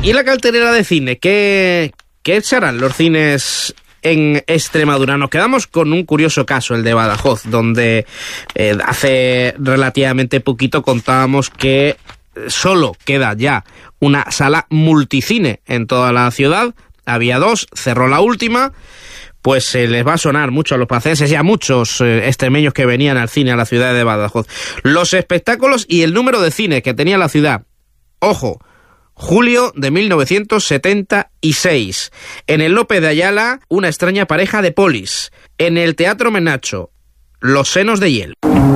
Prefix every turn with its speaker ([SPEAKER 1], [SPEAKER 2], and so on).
[SPEAKER 1] Y la cartelera de cine, ¿qué echarán los cines en Extremadura? Nos quedamos con un curioso caso, el de Badajoz, donde hace relativamente poquito contábamos que solo queda ya una sala multicine en toda la ciudad. Había 2, cerró la última. Pues se les va a sonar mucho a los pacenses y a muchos extremeños que venían al cine a la ciudad de Badajoz. Los espectáculos y el número de cine que tenía la ciudad. Ojo, julio de 1976. En el López de Ayala, una extraña pareja de polis. En el Teatro Menacho, Los senos de hiel.